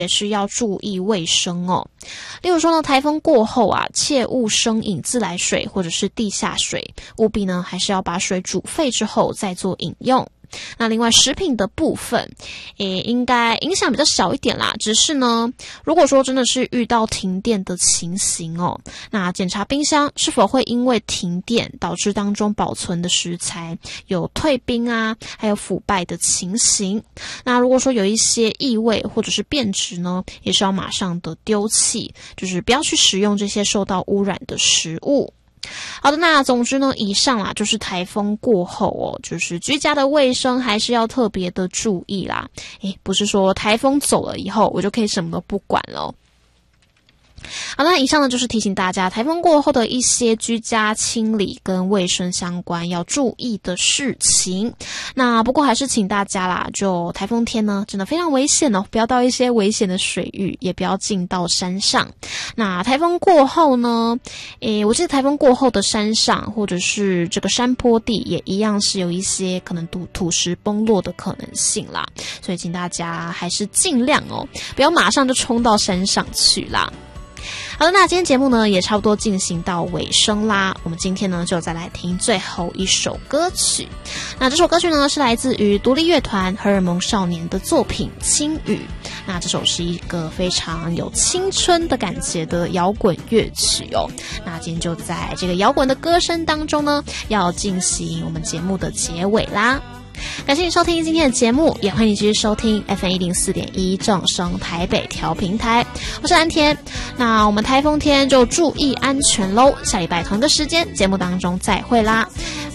也是要注意卫生哦。例如说呢，台风过后啊，切勿生饮自来水或者是地下水，务必呢还是要把水煮沸之后再做饮用。那另外食品的部分应该影响比较小一点啦，只是呢如果说真的是遇到停电的情形哦，那检查冰箱是否会因为停电导致当中保存的食材有退冰啊，还有腐败的情形。那如果说有一些异味或者是变质呢，也是要马上的丢弃，就是不要去食用这些受到污染的食物。好的，那总之呢，以上啦就是台风过后哦，就是居家的卫生还是要特别的注意啦。不是说台风走了以后我就可以什么都不管了。好，那以上呢就是提醒大家台风过后的一些居家清理跟卫生相关要注意的事情。那不过还是请大家啦，就台风天呢真的非常危险哦，不要到一些危险的水域，也不要进到山上。那台风过后呢我记得台风过后的山上或者是这个山坡地也一样是有一些可能土石崩落的可能性啦，所以请大家还是尽量哦，不要马上就冲到山上去啦。好的，那今天节目呢也差不多进行到尾声啦，我们今天呢就再来听最后一首歌曲。那这首歌曲呢是来自于独立乐团荷尔蒙少年的作品《轻雨》，那这首是一个非常有青春的感觉的摇滚乐曲哦。那今天就在这个摇滚的歌声当中呢，要进行我们节目的结尾啦。感谢你收听今天的节目，也欢迎你继续收听 FM104.1 正声台北调频台，我是安田。那我们台风天就注意安全咯，下礼拜同一个时间节目当中再会啦。